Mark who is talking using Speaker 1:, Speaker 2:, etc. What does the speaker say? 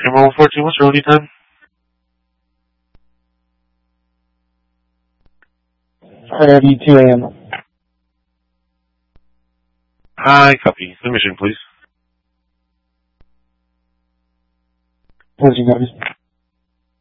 Speaker 1: Camera 114, what's your lead time?
Speaker 2: Saturday, 2 a.m.
Speaker 1: Hi, copy. The mission, please.
Speaker 2: What's your notice?